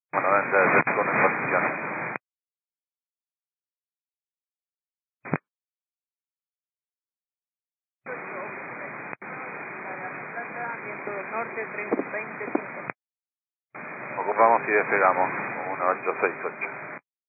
90 de con información. Viento del norte, 325. Ocupamos y despegamos, 1868.